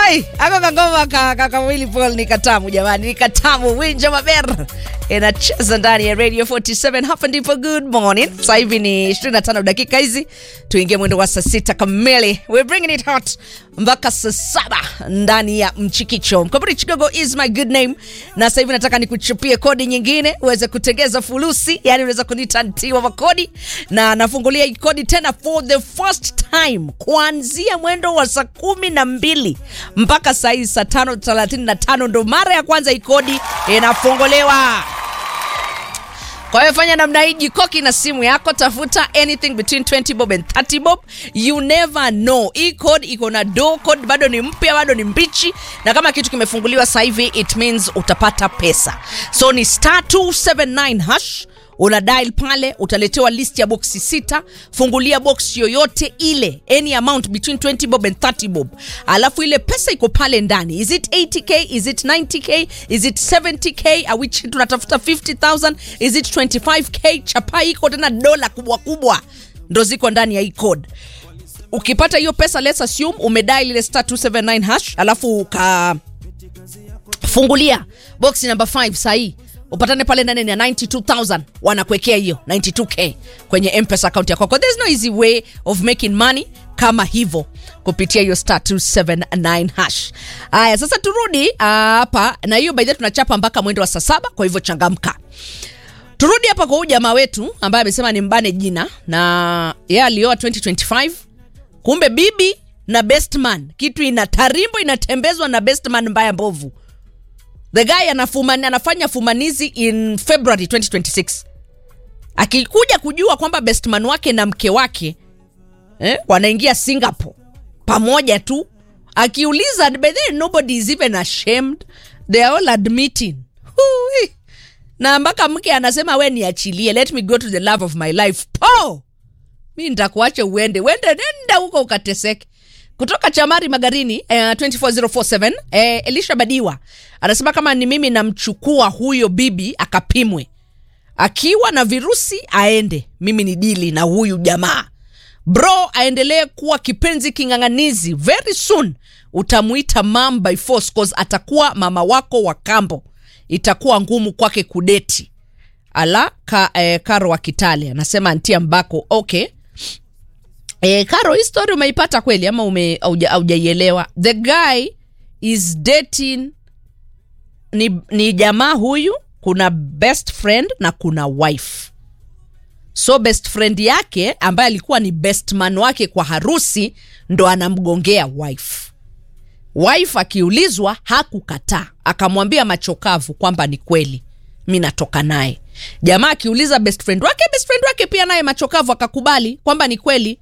Hey, ako kangoma kaka Willy Paul ni katamu jamani, ni katamu. Winja Maber inacheza ndani ya Radio 47. Hapa ndipo good morning. Sasa hivi ni 25 dakika hizi tuingie mwendo wa saa 6 kamili. We're bringing it hot mpaka saa 7 ndani ya Mchikicho. Mkaburi Chigogo is my good name. Na sasa hivi nataka nikuchupie kodi nyingine uweze kutengeza fulusi, yani unaweza kunita ntiwa makodi, na nafungulia hii kodi tena for the first time kuanzia mwendo wa saa 12 mpaka saa 5:35 ndo mara ya kwanza hii kodi inafunguliwa. Kwa hiyo fanya namna hii, jikoki na simu yako, tafuta anything between 20 bob and 30 bob. You never know. Hii code iko na code bado ni mpya, bado ni mbichi, na kama kitu kimefunguliwa sasa hivi it means utapata pesa. So ni *279#. Una dial pale, utaletewa list ya boxi 6. Fungulia box yoyote ile, any amount between 20 bob and 30 bob. Alafu ile pesa iko pale ndani. Is it 80k? Is it 90k? Is it 70k? Which tunatafuta 50,000? Is it 25k? Chapa iko tena dola kubwa kubwa ndo ziko ndani ya hii code. Ukipata hiyo pesa, let's assume umedial ile *279#, alafu fungulia box number 5 sahi, upatane pale ndani ya 92,000, wanakuwekea hiyo 92k kwenye M-Pesa account yako. There's no easy way of making money kama hivyo kupitia hiyo *279#. Haya, sasa turudi hapa, na hiyo by the way tunachapa mpaka mwendo wa saa 7, kwa hivyo changamka. Turudi hapa kwa jamaa wetu ambaye amesema ni mbane jina, na yeye alioa 2025. Kumbe bibi na best man, kitu inatarimbo inatembezwa na best man mbaya mbovu. The guy anafanya fumanizi in February 2026. Akikuja kujua kwamba best man wake na mke wake wanaingia Singapore pamoja tu, akiuliza, by the way, nobody is even ashamed. They are all admitting. Na mpaka mke anasema we niachilie, let me go to the love of my life. Mimi nitakuacha uende nenda huko ukateseke. Kutoka Chamari Magarini 24047, Elisha Badiwa anasema kama ni mimi namchukua huyo bibi akapimwe, akiwa na virusi aende, mimi ni dili na huyu jamaa. Bro aendelee kuwa kipenzi kinganganizi, very soon utamuita mom by force cause atakuwa mama wako wa kambo, itakuwa ngumu kwake kudeti. Karo wa Kitale anasema antia mbako. Okay, Karo, hii story umeipata kweli ama haujaielewa? The guy is dating ni jamaa huyu, kuna best friend na kuna wife. So best friend yake ambaye alikuwa ni best man wake kwa harusi ndo anamgongea wife. Wife akiulizwa hakukataa, akamwambia machokavu kwamba ni kweli mimi natoka naye. Jamaa akiuliza best friend wake pia naye machokavu akakubali kwamba ni kweli,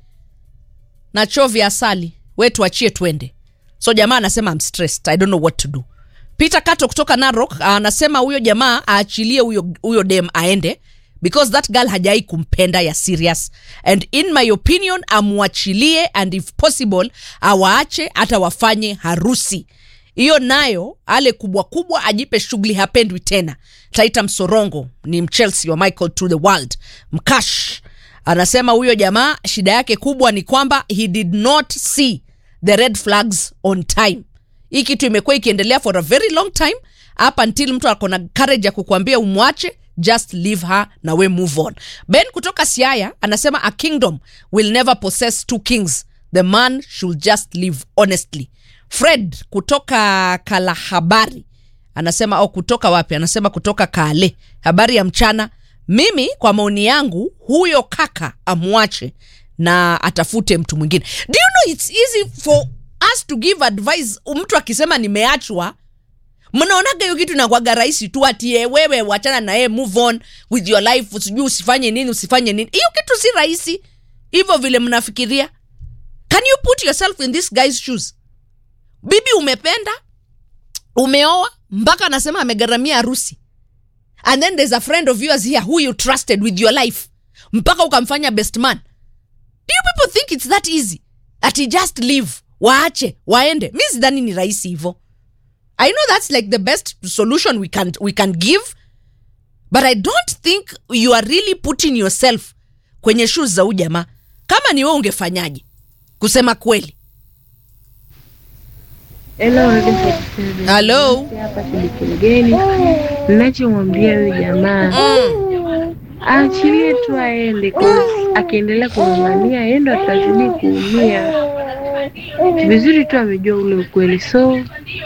na chovya asali, wewe tuachie twende. So jamaa anasema I'm stressed, I don't know what to do. Peter Kato kutoka Narok anasema huyo jamaa aachilie huyo dem aende, because that girl hajai kumpenda ya serious, and in my opinion amwachilie, and if possible awaache hata wafanye harusi. Hiyo nayo ale kubwa ajipe shughuli, hapendwi tena. Taita Msorongo ni Chelsea wa Michael to the world. Mkash anasema huyo jamaa shida yake kubwa ni kwamba he did not see the red flags on time. Hii kitu imekuwa ikiendelea for a very long time, up until mtu akona courage ya kukuambia umwache, just leave her na we move on. Ben kutoka Siaya anasema a kingdom will never possess two kings. The man should just live honestly. Fred kutoka Kalahabari anasema, kutoka wapi? Anasema kutoka Kale. Habari ya mchana. Mimi kwa maoni yangu huyo kaka amwache na atafute mtu mwingine. Do you know it's easy for us to give advice? Mtu akisema nimeachwa, mnaonaga hiyo kitu inakuwa rahisi tu, ati wewe wachana na yeye, move on with your life, usijui usifanye nini. Hiyo kitu si rahisi hivyo vile mnafikiria. Can you put yourself in this guy's shoes? Bibi umependa, umeoa, mpaka anasema amegharamia harusi, and then there's a friend of yours here who you trusted with your life, mpaka ukamfanya best man. Do you people think it's that easy? Ati just leave, waache, waende? Mimi sidhani ni rahisi hivyo. I know that's like the best solution we can give, but I don't think you are really putting yourself kwenye shoes za huyu jamaa. Kama ni wewe ungefanyaje? Kusema kweli. Hello. Hello. Ninachomwambia huyu jamaa aachilie tu aende, akiendelea kumng'ang'ania yeye ndo atazidi kuumia. Vizuri tu amejua ule ukweli, so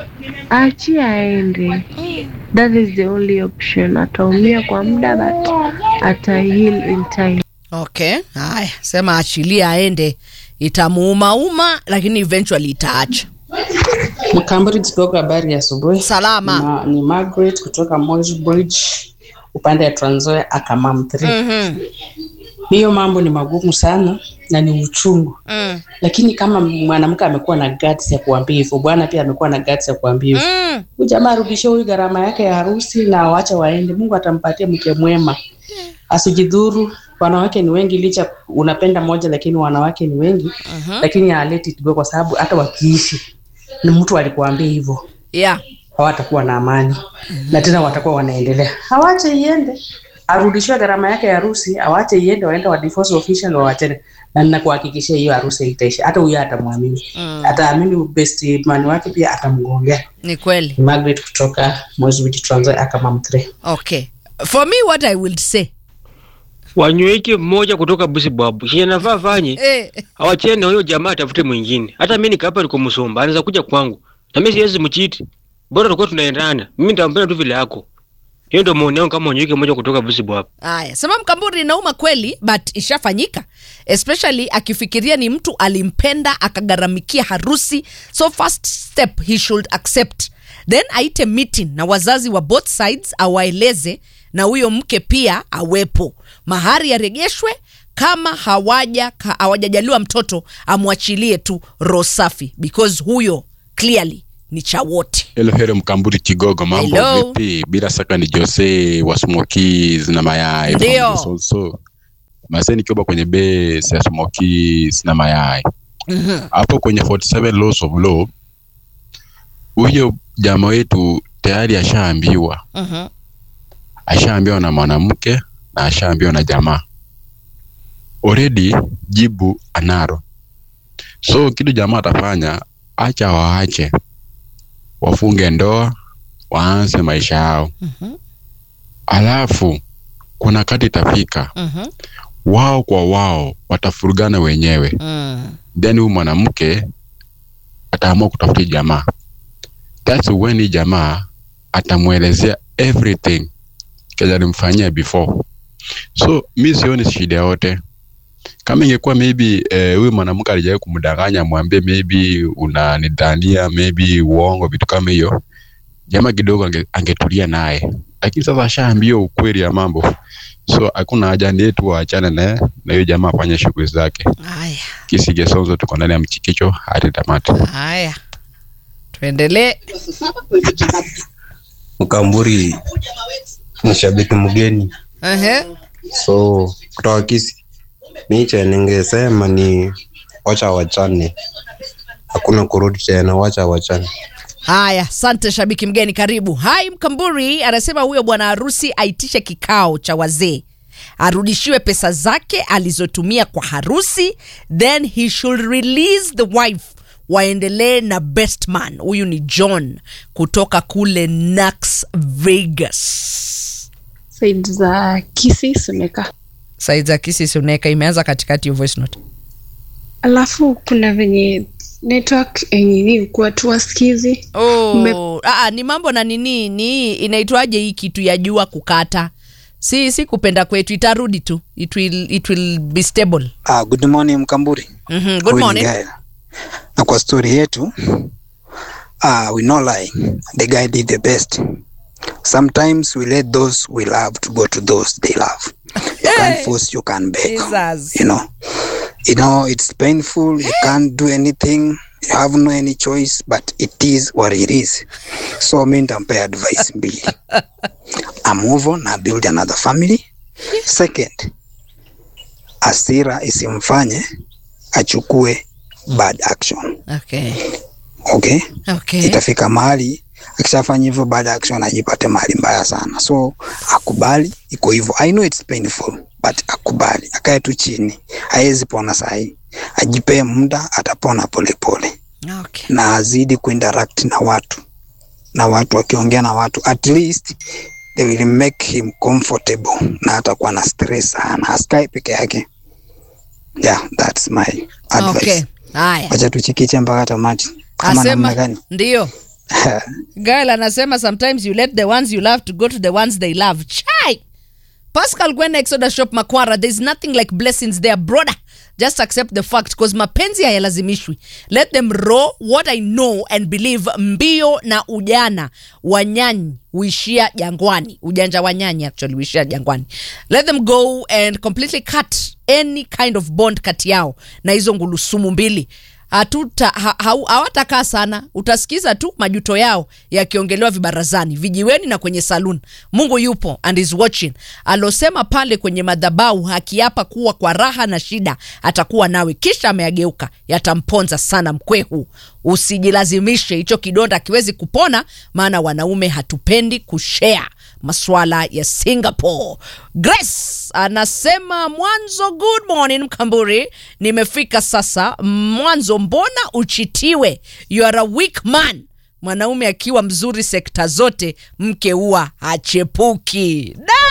aachie aende. That is the only option. Ataumia kwa muda but ataheal in time. Okay, haya, sema achilia aende, itamuuma lakini eventually itaacha. Mkamburi kutoka habari ya asubuhi. Salama. Ni Margaret kutoka Moi's Bridge upande ya Trans Nzoia Akamam 3. Hiyo mambo ni magumu sana na ni uchungu. Lakini kama mwanamke amekuwa na guts ya kuambia hivyo, bwana pia amekuwa na guts ya kuambia hivyo. Huyu jamaa arudishe huyu gharama yake ya harusi na waache waende. Mungu atampatia mke mwema. Asijidhuru. Wanawake ni wengi, licha unapenda moja lakini wanawake ni wengi. Lakini let it go, kwa sababu hata wakiishi ni mtu alikuambia hivyo. Yeah. Hawatakuwa na amani. Na tena watakuwa wanaendelea. Hawache iende. Arudishwe gharama yake ya harusi, awache iende, waende wa divorce official waachane. Na ninakuhakikishia hiyo harusi itaisha. Hata huyo atamwamini. Ataamini best man wake pia atamgongea. Ni kweli. Margaret kutoka Moi's Bridge Trans Nzoia Akamam 3. Okay. For me what I will say, wanyweke mmoja kutoka Busibwabu. Shia nafaa fanye. Hawachene huyo jamaa atafute mwingine. Hata mimi nikapa niko Musomba, anaweza kuja kwangu. Na mimi siwezi mchiti. Bora tukao tunaendana. Mimi nitampenda tu vile yako. Hiyo ndio maoni yangu, kama wanyweke mmoja kutoka Busibwabu. Haya, sema Mkamburi inauma kweli, but ishafanyika. Especially akifikiria ni mtu alimpenda akagharamikia harusi. So first step he should accept. Then aite meeting na wazazi wa both sides, awaeleze na huyo mke pia awepo. Mahari yaregeshwe, kama hawajajaliwa mtoto amwachilie tu Rosafi, because huyo clearly ni cha wote. Hello Mkamburi Kigogo, mambo vipi? Bila saka ni Jose wa Smokies na mayai. Ndio. So maseni kiba kwenye base ya Smokies na mayai. Hapo kwenye 47 laws of law, huyo jamaa wetu tayari ashaambiwa. Ashaambiwa na mwanamke na ashaambiwa na jamaa. Already jibu anaro. So kitu jamaa atafanya, acha waache. Wafunge ndoa, waanze maisha yao. Alafu kuna kati itafika. Wao kwa wao watafurugana wenyewe. Then huyu mwanamke ataamua kutafuta jamaa. That's when jamaa atamuelezea everything kaja alimfanyia before. So mimi sioni shida yote. Kama ingekuwa maybe huyu mwanamke alijaye kumdanganya, mwambie maybe unanidhania, maybe uongo, vitu kama hiyo, jamaa kidogo angetulia naye. Lakini sasa ashaambia ukweli ya mambo. So hakuna haja yetu waachane na hiyo jamaa afanye shughuli zake. Haya. Kisigesonzo tuko ndani ya mchikicho hadi tamati. Haya. Tuendelee. Mkamburi mshabiki mgeni. So kutoka Kisii, mimi cha ningesema ni wacha wachane. Hakuna kurudi tena, wacha wachane. Haya, asante shabiki mgeni, karibu. Hai Mkamburi anasema huyo bwana harusi aitishe kikao cha wazee, arudishiwe pesa zake alizotumia kwa harusi, then he should release the wife, waendelee na best man. Huyu ni John kutoka kule Nax Vegas. Said za Kisii Suneka. Said za Kisii Suneka imeanza katikati ya voice note. Alafu kuna venye network ni kwa tu wasikizi. Ni mambo na nini, ni inaitwaje hii kitu ya jua kukata. Si kupenda kwetu, itarudi tu. It will be stable. Good morning Mkamburi. Good morning. Na kwa story yetu, we no lie, the guy did the best. Sometimes we let those we love to go to those they love. You can't force, you can't beg. Jesus. You know it's painful, you can't do anything, you have no any choice, but it is what it is. So me ntampe advice mbili. I move on, I build another family. Second, asira isimfanye achukue bad action. Okay. Itafika mahali akishafanya hivyo bad action ajipate mahali mbaya sana. So akubali iko hivyo. I know it's painful, but akubali, akae tu chini. Haezi pona sahi. Ajipe muda, atapona pole pole. Okay. na azidi kuinteract na watu wakiongea na watu, at least they will make him comfortable na hatakuwa na stress sana, asikae peke yake. Yeah, that's my advice. Okay. Haya. Wacha tuchikiche mpaka tamati. Kama namna gani? Ndio. Gail anasema sometimes you let the ones you love to go to the ones they love. Chai. Pascal Gwen Exodus Shop Makwara, there's nothing like blessings there, brother. Just accept the fact because mapenzi hayalazimishwi. Let them roll. What I know and believe, mbio na ujana wanyanyi uishia jangwani. Ujanja wanyanyi actually uishia jangwani. Let them go and completely cut any kind of bond kati yao na hizo ngulusumu mbili. Hawatakaa sana, utasikiza tu majuto yao yakiongelewa vibarazani, vijiweni na kwenye saloon. Mungu yupo and is watching. Alosema pale kwenye madhabahu akiapa kuwa kwa raha na shida atakuwa nawe, kisha ameageuka, yatamponza sana mkwehu. Usijilazimishe, hicho kidonda kiwezi kupona, maana wanaume hatupendi kushare maswala ya Singapore. Grace anasema Mwanzo, good morning Mkamburi, nimefika sasa. Mwanzo, mbona uchitiwe? You are a weak man. Mwanaume akiwa mzuri sekta zote, mke huwa hachepuki.